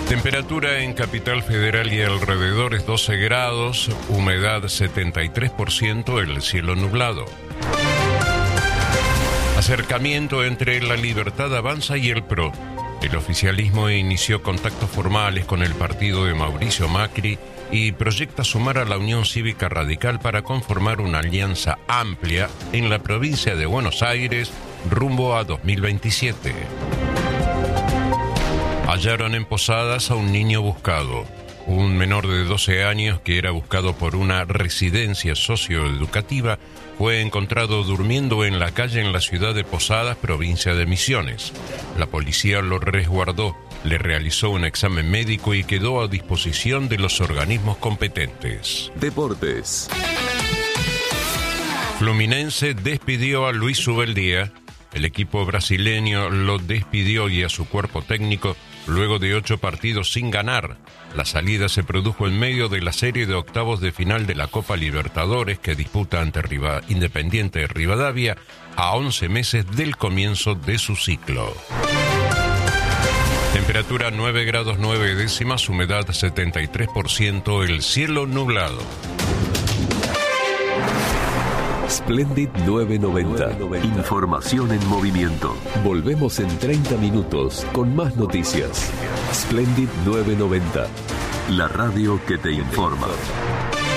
Temperatura en Capital Federal y alrededores 12 grados, humedad 73%, el cielo nublado. Acercamiento entre La Libertad Avanza y el PRO. El oficialismo inició contactos formales con el partido de Mauricio Macri y proyecta sumar a la Unión Cívica Radical para conformar una alianza amplia en la provincia de Buenos Aires rumbo a 2027. Hallaron en Posadas a un niño buscado. Un menor de 12 años que era buscado por una residencia socioeducativa fue encontrado durmiendo en la calle en la ciudad de Posadas, provincia de Misiones. La policía lo resguardó, le realizó un examen médico y quedó a disposición de los organismos competentes. Deportes. Fluminense despidió a Luis Ubeldía. El equipo brasileño lo despidió y a su cuerpo técnico luego de 8 partidos sin ganar. La salida se produjo en medio de la serie de octavos de final de la Copa Libertadores que disputa ante Independiente Rivadavia a 11 meses del comienzo de su ciclo. Temperatura 9 grados 9 décimas, humedad 73%, el cielo nublado. Splendid 990. Información en movimiento. Volvemos en 30 minutos con más noticias. Splendid 990. La radio que te informa.